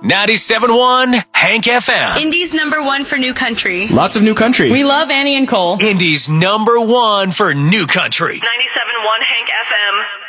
97.1 Hank FM. Indy's #1 for new country. Lots of new country. We love Annie and Cole. Indy's #1 for new country. 97.1 Hank FM.